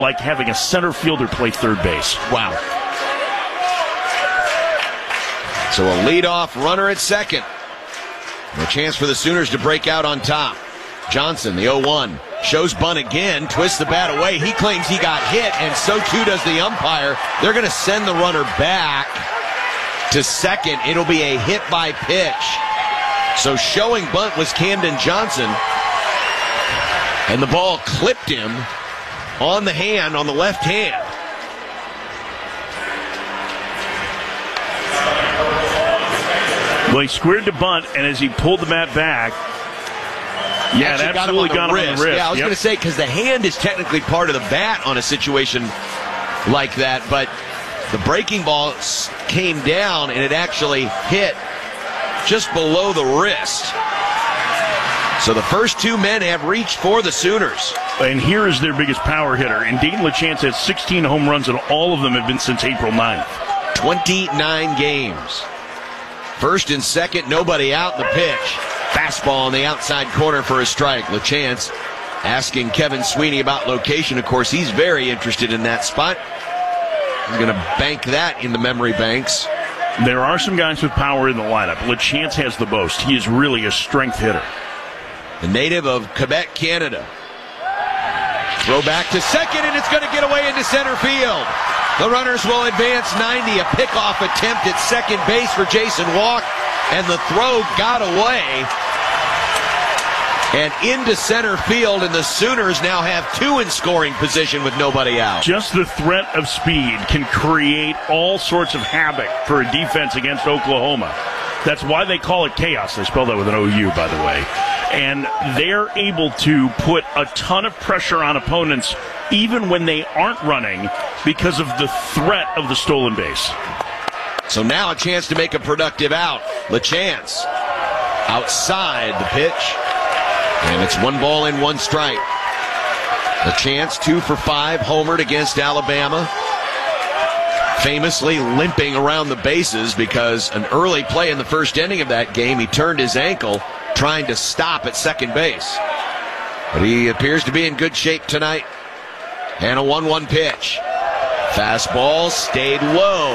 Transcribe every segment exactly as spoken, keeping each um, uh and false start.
like having a center fielder play third base. Wow. So a leadoff runner at second. And a chance for the Sooners to break out on top. Johnson, the oh one, shows bunt again, twists the bat away. He claims he got hit, and so too does the umpire. They're going to send the runner back to second. It'll be a hit by pitch. So showing bunt was Camden Johnson, and the ball clipped him on the hand, on the left hand. Well, he squared the bunt, and as he pulled the bat back, yeah, it absolutely got him on the wrist. Yeah, I was yep. going to say, because the hand is technically part of the bat on a situation like that, but the breaking ball came down, and it actually hit just below the wrist. So the first two men have reached for the Sooners. And here is their biggest power hitter. And Dayton LaChance has sixteen home runs, and all of them have been since April ninth. twenty-nine games. First and second, nobody out in the pitch. Fastball on the outside corner for a strike. LaChance asking Kevin Sweeney about location. Of course, he's very interested in that spot. He's going to bank that in the memory banks. There are some guys with power in the lineup. LaChance has the most. He is really a strength hitter. The native of Quebec, Canada. Throw back to second, and it's going to get away into center field. The runners will advance ninety. A pickoff attempt at second base for Jason Walk, and the throw got away and into center field, and the Sooners now have two in scoring position with nobody out. Just the threat of speed can create all sorts of havoc for a defense against Oklahoma. That's why they call it chaos. They spell that with an O U, by the way. And they're able to put a ton of pressure on opponents even when they aren't running because of the threat of the stolen base. So now a chance to make a productive out. LaChance outside the pitch. And it's one ball and one strike. LaChance two for five, homered against Alabama. Famously limping around the bases because an early play in the first inning of that game, he turned his ankle trying to stop at second base. But he appears to be in good shape tonight. And a one one pitch. Fastball stayed low.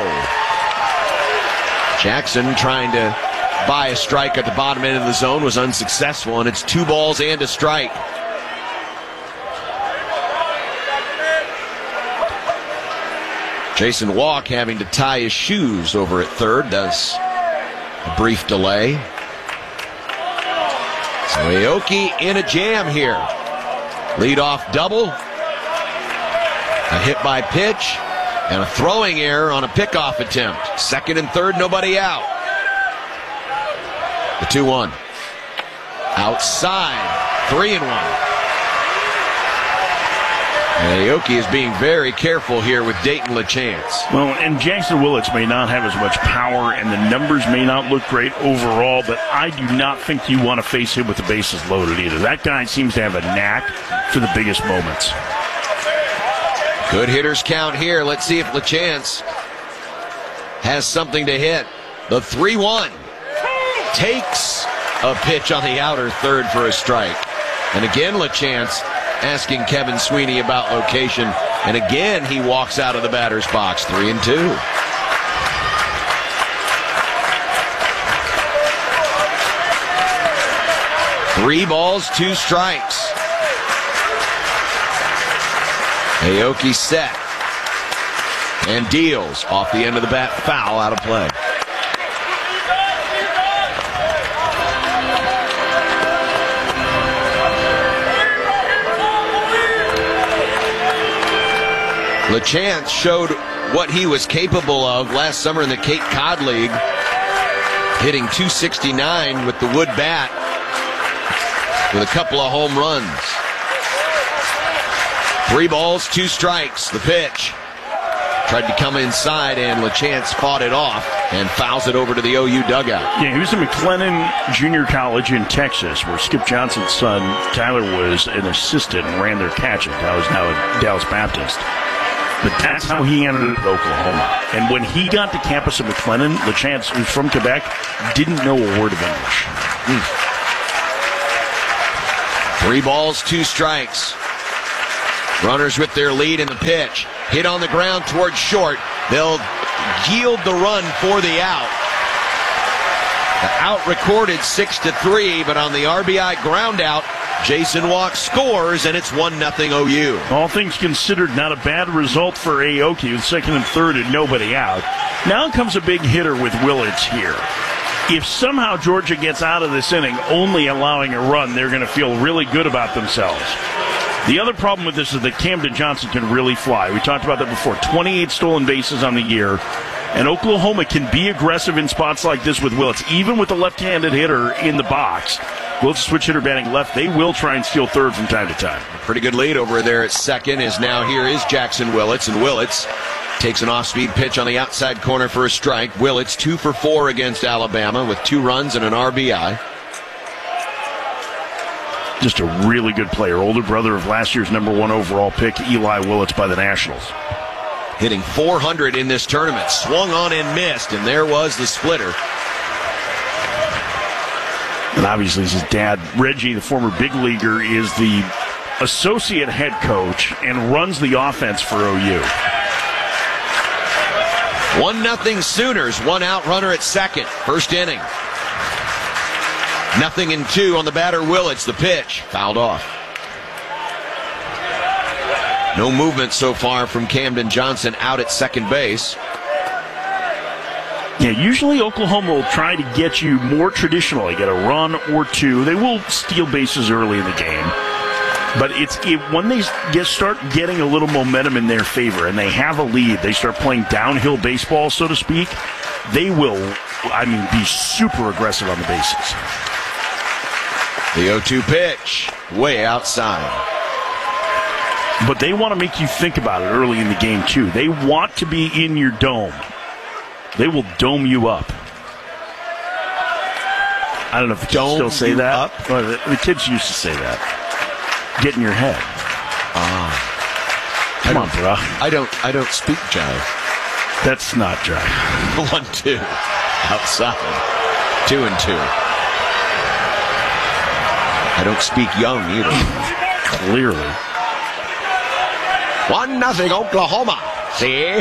Jackson trying to buy a strike at the bottom end of the zone was unsuccessful, and it's two balls and a strike. Jason Walk having to tie his shoes over at third. Thus a brief delay. So Aoki in a jam here. Leadoff double. A hit by pitch. And a throwing error on a pickoff attempt. Second and third, nobody out. The two one. Outside. Three and one. And Aoki is being very careful here with Dayton LaChance. Well, and Jackson Willits may not have as much power, and the numbers may not look great overall, but I do not think you want to face him with the bases loaded either. That guy seems to have a knack for the biggest moments. Good hitters count here. Let's see if LaChance has something to hit. The three one takes a pitch on the outer third for a strike. And again, LaChance asking Kevin Sweeney about location. And again, he walks out of the batter's box. Three and two. Three balls, two strikes. Aoki set and deals off the end of the bat, foul, out of play. LaChance showed what he was capable of last summer in the Cape Cod League, hitting two sixty-nine with the wood bat with a couple of home runs. Three balls, two strikes. The pitch. Tried to come inside, and LaChance fought it off and fouls it over to the O U dugout. Yeah, he was at McLennan Junior College in Texas, where Skip Johnson's son, Tyler, was an assistant and ran their catch at Dallas, now at Dallas Baptist. But that's how he ended up at Oklahoma. And when he got to campus at McLennan, LaChance, who's from Quebec, didn't know a word of English. Mm. Three balls, two strikes. Runners with their lead in the pitch. Hit on the ground towards short. They'll yield the run for the out. The out recorded six to three, but on the R B I ground out, Jason Walk scores, and it's one nothing O U. All things considered, not a bad result for Aoki with second and third and nobody out. Now comes a big hitter with Willits here. If somehow Georgia gets out of this inning only allowing a run, they're going to feel really good about themselves. The other problem with this is that Camden Johnson can really fly. We talked about that before. twenty-eight stolen bases on the year. And Oklahoma can be aggressive in spots like this with Willits. Even with the left-handed hitter in the box, Willits switch hitter batting left, they will try and steal third from time to time. Pretty good lead over there at second is now here is Jackson Willits. And Willits takes an off-speed pitch on the outside corner for a strike. Willits two for four against Alabama with two runs and an R B I. Just a really good player. Older brother of last year's number one overall pick, Eli Willits, by the Nationals. Hitting four hundred in this tournament. Swung on and missed, and there was the splitter. And obviously his dad, Reggie, the former big leaguer, is the associate head coach and runs the offense for O U. One nothing Sooners. One out runner at second. First inning. Nothing in two on the batter Willits. The pitch fouled off. No movement so far from Camden Johnson out at second base. Yeah, usually Oklahoma will try to get you more traditionally, get a run or two. They will steal bases early in the game. But it's it, when they get, start getting a little momentum in their favor and they have a lead, they start playing downhill baseball, so to speak, they will, I mean, be super aggressive on the bases. The oh two pitch, way outside. But they want to make you think about it early in the game, too. They want to be in your dome. They will dome you up. I don't know if the kids Dome still say you that. up? Well, the, the kids used to say that. Get in your head. Ah, Come on, bro. I don't. I don't speak jive. That's not jive. One, two, outside. Two and two. I don't speak young either. Clearly. One nothing Oklahoma. See?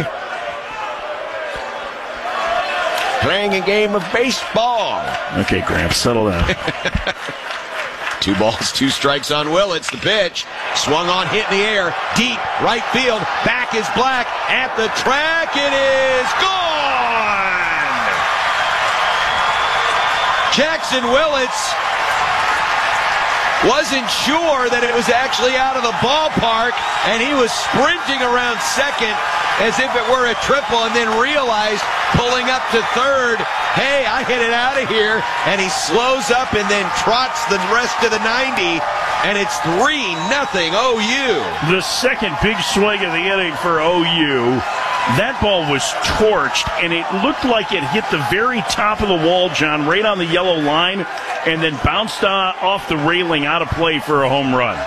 Playing a game of baseball. Okay, Gramps, settle down. Two balls, two strikes on Willits. The pitch. Swung on, hit in the air. Deep, right field. Back is Black. At the track, it is gone! Jackson Willits wasn't sure that it was actually out of the ballpark, and he was sprinting around second as if it were a triple, and then realized, pulling up to third, hey, I hit it out of here, and he slows up and then trots the rest of the ninety, and it's three nothing O U. The second big swing of the inning for O U. That ball was torched, and it looked like it hit the very top of the wall, John, right on the yellow line, and then bounced uh, off the railing out of play for a home run.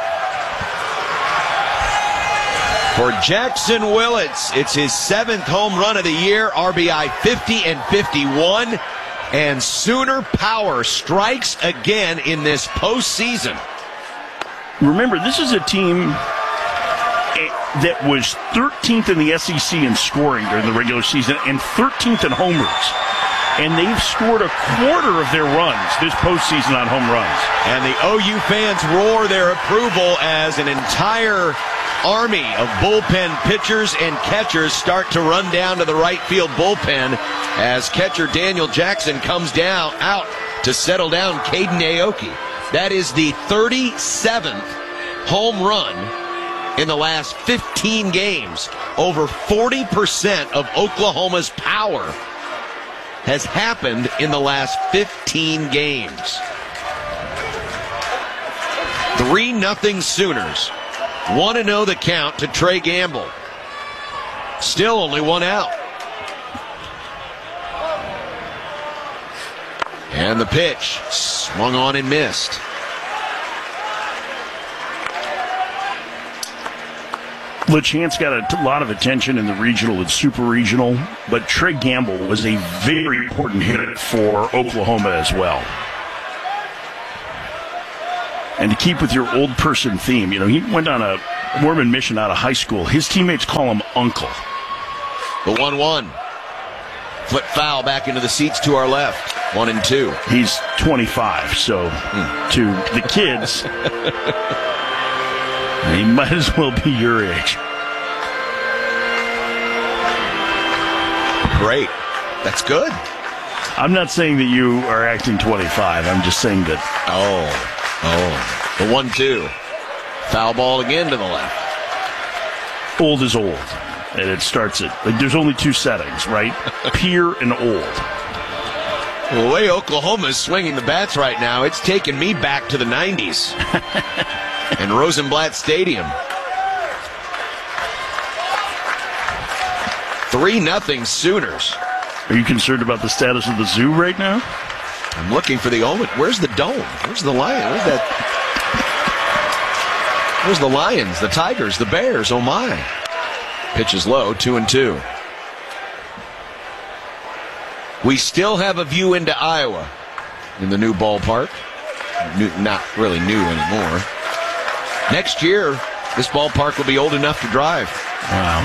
For Jackson Willits, it's his seventh home run of the year, R B I fifty and fifty-one, and Sooner power strikes again in this postseason. Remember, this is a team that was thirteenth in the S E C in scoring during the regular season and thirteenth in homers. And they've scored a quarter of their runs this postseason on home runs. And the O U fans roar their approval as an entire army of bullpen pitchers and catchers start to run down to the right field bullpen as catcher Daniel Jackson comes down out to settle down Caden Aoki. That is the thirty-seventh home run in the last fifteen games. Over forty percent of Oklahoma's power has happened in the last fifteen games. three nothing Sooners. one and oh the count to Trey Gamble. Still only one out. And the pitch swung on and missed. LeChance got a lot of attention in the regional and super regional, but Trey Gamble was a very important hitter for Oklahoma as well. And to keep with your old person theme, you know, he went on a Mormon Mission out of high school. His teammates call him Uncle. The one one. Foot foul back into the seats to our left. One and two. He's twenty-five, so hmm. to the kids, he might as well be your age. Great. That's good. I'm not saying that you are acting twenty-five. I'm just saying that. Oh. Oh. The one two. Foul ball again to the left. Old is old. And it starts at, like, there's only two settings, right? Peer and old. Well, the way Oklahoma is swinging the bats right now, it's taking me back to the nineties. And Rosenblatt Stadium. three nothing Sooners. Are you concerned about the status of the zoo right now? I'm looking for the omen. Where's the dome? Where's the lion? Where's that? Where's the lions, the tigers, the bears? Oh, my. Pitch is low, two and two. We still have a view into Iowa in the new ballpark. New, not really new anymore. Next year, this ballpark will be old enough to drive. Wow.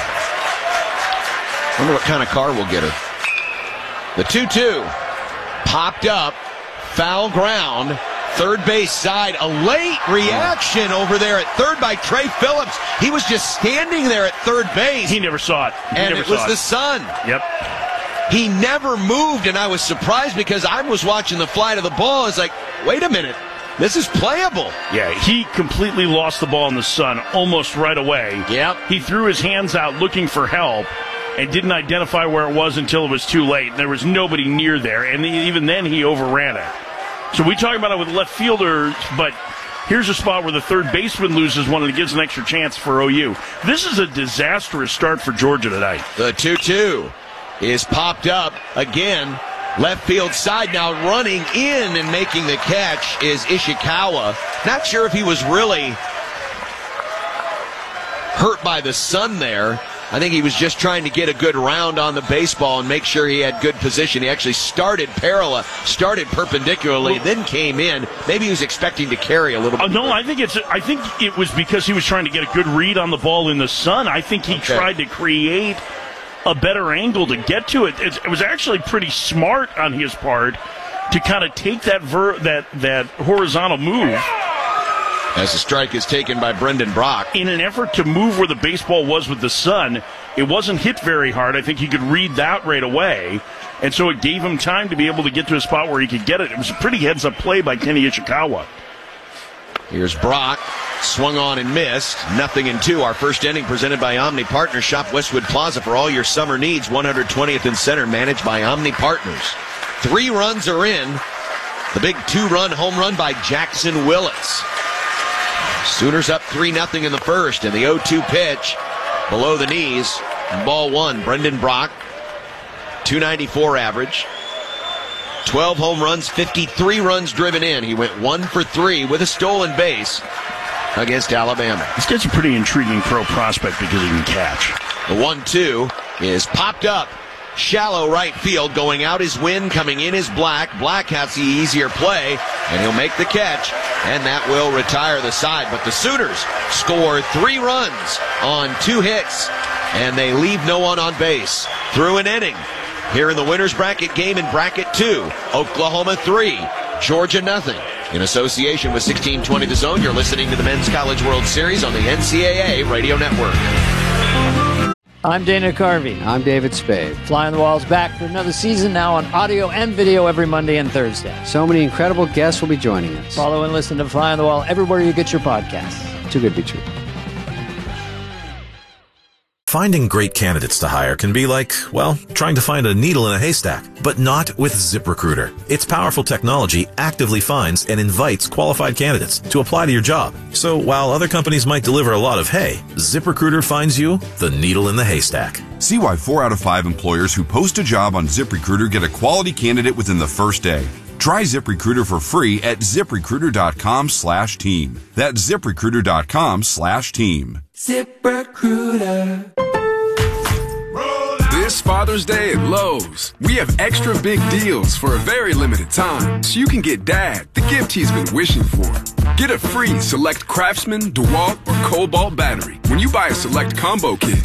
Wonder what kind of car we'll get her. The two two popped up, foul ground. Third base side, a late reaction over there at third by Trey Phillips. He was just standing there at third base. He never saw it. He and never it was saw the it. sun. Yep. He never moved, and I was surprised because I was watching the flight of the ball. It's like, wait a minute, this is playable. Yeah, he completely lost the ball in the sun almost right away. Yep. He threw his hands out looking for help and didn't identify where it was until it was too late. There was nobody near there, and even then he overran it. So we talk about it with left fielders, but here's a spot where the third baseman loses one and it gives an extra chance for O U. This is a disastrous start for Georgia tonight. The two two is popped up again. Left field side now, running in and making the catch is Ishikawa. Not sure if he was really hurt by the sun there. I think he was just trying to get a good round on the baseball and make sure he had good position. He actually started parallel, started perpendicularly, then came in. Maybe he was expecting to carry a little bit. Uh, no, I think it's. I think it was because he was trying to get a good read on the ball in the sun. I think he okay. tried to create a better angle to get to it. It, it was actually pretty smart on his part to kind of take that ver, that that horizontal move. As the strike is taken by Brendan Brock. In an effort to move where the baseball was with the sun, it wasn't hit very hard. I think he could read that right away. And so it gave him time to be able to get to a spot where he could get it. It was a pretty heads-up play by Kenny Ishikawa. Here's Brock. Swung on and missed. Nothing in two. Our first inning presented by Omni Partners. Shop Westwood Plaza for all your summer needs. one hundred twentieth and Center, managed by Omni Partners. Three runs are in. The big two-run home run by Jackson Willits. Sooners up three nothing in the first, and the oh two pitch below the knees. Ball one, Brendan Brock, two ninety-four average, twelve home runs, fifty-three runs driven in. He went one for three with a stolen base against Alabama. This guy's a pretty intriguing pro prospect because he can catch. The one two is popped up. Shallow right field. Going out is Wynn, coming in is Black. Black has the easier play, and he'll make the catch, and that will retire the side. But the Sooners score three runs on two hits, and they leave no one on base through an inning. Here in the winner's bracket game in bracket two, Oklahoma three, Georgia nothing. In association with sixteen twenty The Zone, you're listening to the Men's College World Series on the N C double A Radio Network. I'm Dana Carvey. I'm David Spade. Fly on the Wall's back for another season, now on audio and video every Monday and Thursday. So many incredible guests will be joining us. Follow and listen to Fly on the Wall everywhere you get your podcasts. Too good to be true. Finding great candidates to hire can be like, well, trying to find a needle in a haystack, but not with ZipRecruiter. Its powerful technology actively finds and invites qualified candidates to apply to your job. So while other companies might deliver a lot of hay, ZipRecruiter finds you the needle in the haystack. See why four out of five employers who post a job on ZipRecruiter get a quality candidate within the first day. Try ZipRecruiter for free at ZipRecruiter.com slash team. That's ZipRecruiter.com slash team. ZipRecruiter. This Father's Day at Lowe's. We have extra big deals for a very limited time, so you can get Dad the gift he's been wishing for. Get a free Select Craftsman, DeWalt, or Cobalt battery when you buy a Select Combo Kit.